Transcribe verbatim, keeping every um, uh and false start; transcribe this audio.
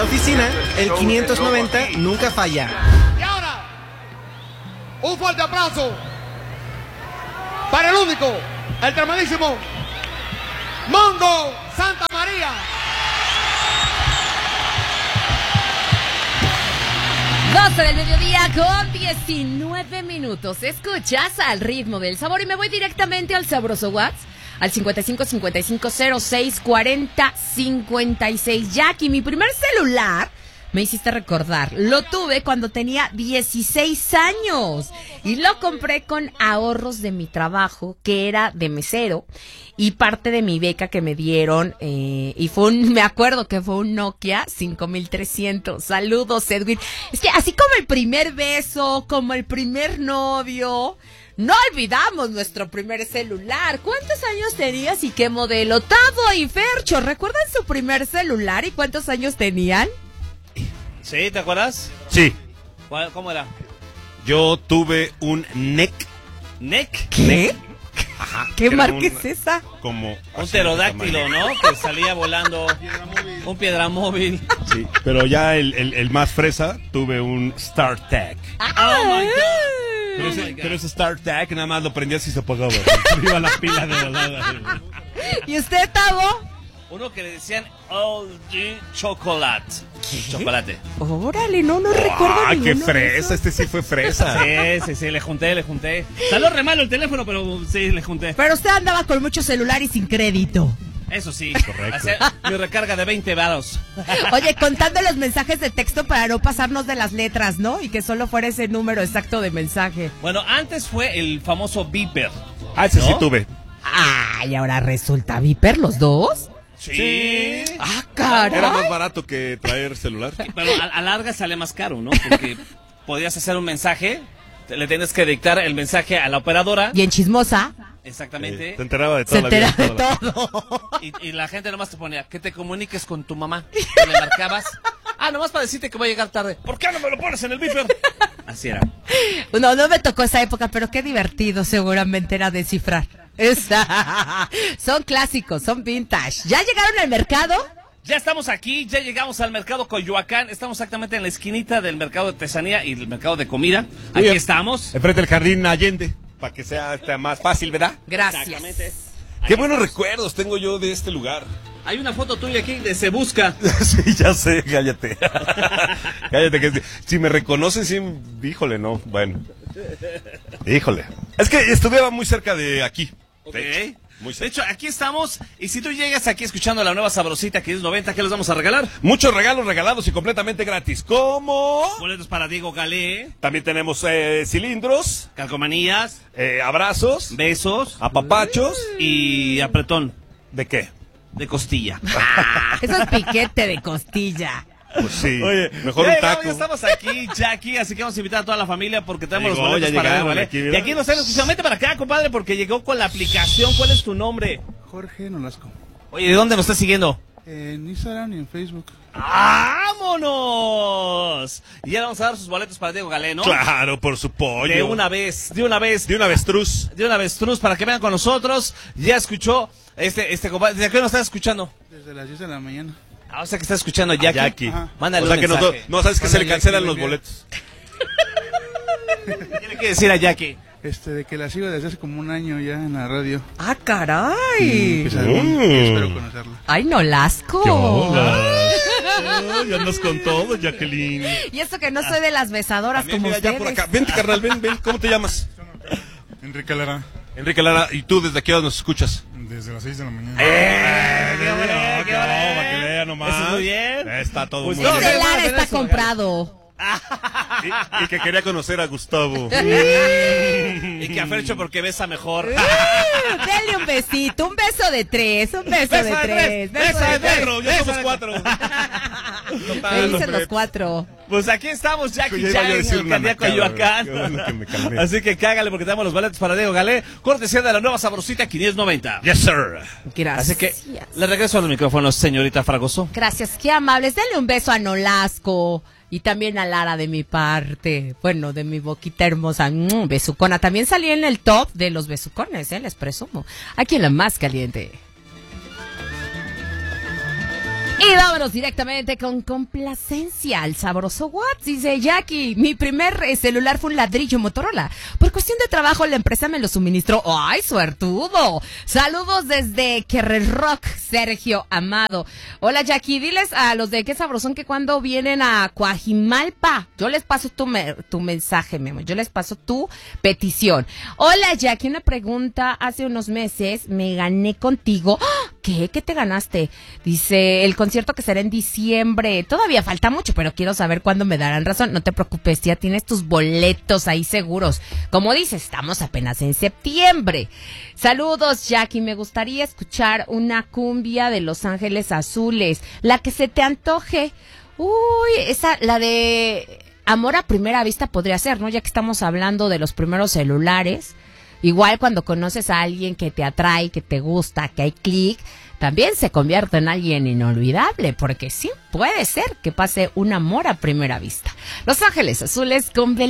oficina, el quinientos noventa nunca falla. Y ahora, un fuerte aplauso para el único, el tremendísimo Mongo Santa María. doce del mediodía con diecinueve minutos. Escuchas Al Ritmo del Sabor y me voy directamente al sabroso WhatsApp. Al cincuenta y cinco cincuenta y cinco cero seis cuarenta cincuenta y seis. Jackie, mi primer celular, me hiciste recordar, lo tuve cuando tenía dieciséis años y lo compré con ahorros de mi trabajo, que era de mesero, y parte de mi beca que me dieron, eh, y fue un, me acuerdo que fue un Nokia cinco mil trescientos. Saludos, Edwin. Es que así como el primer beso, como el primer novio, no olvidamos nuestro primer celular. ¿Cuántos años tenías y qué modelo? Tavo y Fercho, ¿recuerdan su primer celular y cuántos años tenían? Sí, ¿te acuerdas? Sí. ¿Cuál- ¿Cómo era? Yo tuve un N E C. ¿N E C? ¿Qué? Ajá. ¿Qué era marca un- es esa? Como Un pterodáctilo, ¿no? Que salía volando. Un piedramóvil. Sí, pero ya el, el, el más fresa, tuve un StarTAC. Oh my God. Pero, Oh ese, my God. pero ese StarTAC nada más lo prendías y se apagaba. Iba la pila de volada. ¿Y usted, Tavo? Uno que le decían All G Chocolate. Chocolate. Órale, no, no recuerdo ¡Ah, qué ninguno de fresa! esos. Este sí fue fresa. Sí, sí, sí, le junté, le junté. Salió re malo el teléfono, pero sí, le junté. Pero usted andaba con mucho celular y sin crédito. Eso sí. Correcto. Hacer mi recarga de veinte varos. Oye, contando los mensajes de texto para no pasarnos de las letras, ¿no? Y que solo fuera ese número exacto de mensaje. Bueno, antes fue el famoso Viper. Ah, ese sí ¿No? tuve. Ay, ahora resulta Viper los dos. Sí. Ah, Era caray. más barato que traer celular. Pero a, a larga sale más caro, ¿no? Porque podías hacer un mensaje, te- le tienes que dictar el mensaje a la operadora. Bien chismosa. Exactamente. Eh, te enteraba de Se toda la vida. entera de toda la- todo. Y, y la gente nomás te ponía que te comuniques con tu mamá. Y le marcabas. Ah, nomás para decirte que voy a llegar tarde. ¿Por qué no me lo pones en el Viper? Así era. No, no me tocó esa época, pero qué divertido seguramente era descifrar. Esa. Son clásicos, son vintage. ¿Ya llegaron al mercado? Ya estamos aquí, ya llegamos al mercado Coyoacán. Estamos exactamente en la esquinita del mercado de artesanía y del mercado de comida. Aquí Muy bien. estamos. Enfrente del jardín Allende. Para que sea este, más fácil, ¿verdad? Gracias. Exactamente. Qué buenos recuerdos tengo yo de este lugar. Hay una foto tuya aquí de Se Busca. Sí, ya sé, cállate. Cállate, que si- si me reconocen, sí, híjole, no, bueno. Híjole. Es que estuve muy cerca de aquí. Ok. De hecho, muy De cerca. hecho, aquí estamos. Y si tú llegas aquí escuchando la nueva sabrosita que es noventa, ¿qué les vamos a regalar? Muchos regalos regalados y completamente gratis. ¿Cómo? Boletos para Diego Galé, También tenemos eh, cilindros, calcomanías, eh, abrazos, besos apapachos. y apretón ¿De qué? de costilla. Eso es piquete de costilla. Pues sí, Oye, mejor ya un llegamos, taco. ya estamos aquí, Jackie, así que vamos a invitar a toda la familia porque tenemos Llegó, los boletos ya para llegaron Diego Galé. aquí, mira. Y aquí nos están escuchando. Vente para acá, compadre, porque llegó con la aplicación. ¿Cuál es tu nombre? Jorge Nolasco. Oye, ¿de dónde nos estás siguiendo? En Instagram y en Facebook. ¡Vámonos! Y ya le vamos a dar sus boletos para Diego Galé, ¿no? Claro, por su pollo. De una vez, de una vez. De una avestruz. De una avestruz para que vengan con nosotros. Ya escuchó este, este compadre. ¿De qué nos estás eschando? Desde las diez de la mañana. Ah, o sea que está escuchando a Jackie. Jackie. Ajá. Mándale O sea un que no, mensaje. no sabes que se le Mándale, cancelan Jackie, los buen día. boletos. ¿Qué tiene que decir a Jackie? Este, de que la sigo desde hace como un año ya en la radio. Ah, caray. Pues, algún- Mm. espero conocerla. Ay, Nolasco. Ya andas con todo, Jacqueline. Y eso que no soy de las besadoras También, como mira, ya ustedes. por acá. Vente, carnal, ven, ven. ¿Cómo te llamas? Enrique Lara, Enrique Lara. ¿Y tú desde aquí dónde nos escuchas? desde las seis de la mañana. ¡Eh! qué bueno, qué bueno. Para que vea nomás. Eso es muy bien. Está todo Pues muy no, bien. Ese Vamos a Lara ver está eso, comprado. Y, y que quería conocer a Gustavo. Y que a Fercho porque besa mejor. Uh, Denle un besito, un beso de tres, un beso, de tres, Beso de perro, ya beso somos de- cuatro. Me Total, dicen hombre. los cuatro. Pues aquí estamos, Jackie Ya iba yo a Chan, decir en una Candía nacada, Coyoacán. qué bueno que me calmé. Así que cágale porque tenemos los boletos para Diego Galé. Cortesía de la nueva sabrosita quinientos noventa. Yes, sir. Gracias. Así que le regreso a los micrófonos, señorita Fragoso. Gracias, qué amables. Denle un beso a Nolasco y también a Lara de mi parte. Bueno, de mi boquita hermosa. Mm, besucona. También salí en el top de los besucones, ¿eh? Les presumo. Aquí en la más caliente. Y vámonos Vámonos directamente con complacencia al sabroso WhatsApp. Dice Jackie, mi primer eh, celular fue un ladrillo Motorola. Por cuestión de trabajo la empresa me lo suministró. ¡Ay, suertudo! Saludos desde Querer Rock, Sergio Amado. Hola Jackie, diles a los de Qué Sabrosón que cuando vienen a Coajimalpa, yo les paso tu, me tu mensaje, Memo. Yo les paso tu petición. Hola Jackie, una pregunta. Hace unos meses me gané contigo. ¡Ah! ¿Qué? ¿Qué te ganaste? Dice, el concierto que será en diciembre. Todavía falta mucho, pero quiero saber cuándo me darán razón. No te preocupes, ya tienes tus boletos ahí seguros. Como dices, estamos apenas en septiembre. Saludos, Jackie. Me gustaría escuchar una cumbia de Los Ángeles Azules. La que se te antoje. Uy, esa, la de Amor a Primera Vista podría ser, ¿no? Ya que estamos hablando de los primeros celulares. Igual cuando conoces a alguien que te atrae, que te gusta, que hay clic, también se convierte en alguien inolvidable, porque sí, puede ser que pase un amor a primera vista. Los Ángeles Azules con